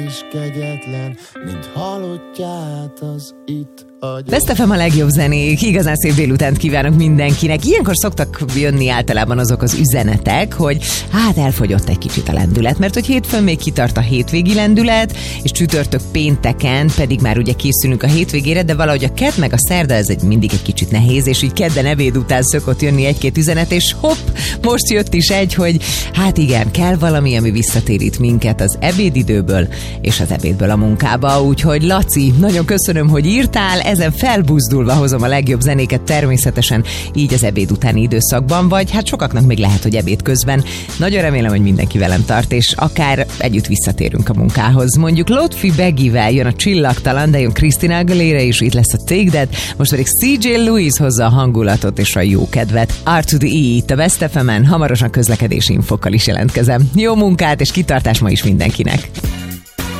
és kegyetlen, mint halottját az itt agyam. Best FM a legjobb zenék, igazán szép délutánt kívánok mindenkinek. Ilyenkor szoktak jönni általában azok az üzenetek, hogy hát elfogyott egy kicsit a lendület, mert hogy hétfőn még kitart a hétvégi lendület, és csütörtök pénteken pedig már ugye készülünk a hétvégére, de valahogy a kedd meg a szerda ez mindig egy kicsit nehéz, és így kedden ebéd után szokott jönni egy-két üzenet, és hopp, most jött is egy, hogy hát igen, kell valami, ami visszatérít minket az ebédidőből és az ebédből a munkába. Úgyhogy Laci, nagyon köszönöm, hogy írtál, ezen felbuzdulva hozom a legjobb zenéket természetesen így az ebéd utáni időszakban, vagy hát sokaknak még lehet, hogy ebéd közben. Nagyon remélem, hogy mindenki velem tart, és akár együtt visszatérünk a munkához. Mondjuk Lotfi Beggivel jön a Csillagtalan, de jön Christina Aguilera is, itt lesz a Take That, most pedig CJ Lewis hozza a hangulatot és a jó kedvet. R to the E itt a Best FM-en, hamarosan közlekedési infokkal is jelentkezem. Jó munkát és kitartás ma is mindenkinek!